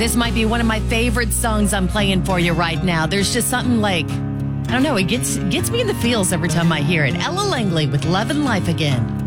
This might be one of my favorite songs I'm playing for you right now. There's just something like, I don't know, it gets me in the feels every time I hear it. Ella Langley with Love and Life Again.